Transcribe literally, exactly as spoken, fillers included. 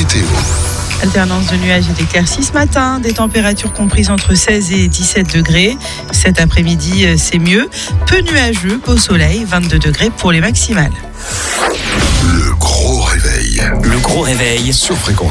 météo. Alternance de nuages et d'éclaircies ce matin, des températures comprises entre seize et dix-sept degrés. Cet après-midi, c'est mieux. Peu nuageux, beau soleil, vingt-deux degrés pour les maximales. Le gros réveil. Le gros réveil Sur Fréquence.